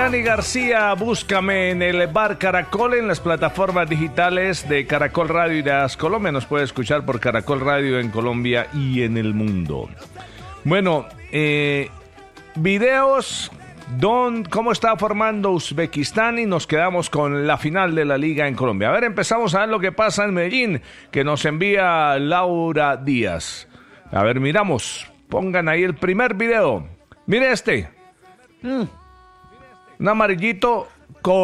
Dani García, búscame en el Bar Caracol, en las plataformas digitales de Caracol Radio y de AS Colombia. Nos puede escuchar por Caracol Radio en Colombia y en el mundo. Bueno, videos, cómo está formando Uzbekistán, y nos quedamos con la final de la liga en Colombia. A ver, empezamos a ver lo que pasa en Medellín, que nos envía Laura Díaz. A ver, miramos, pongan ahí el primer video. Mire este. Un amarillito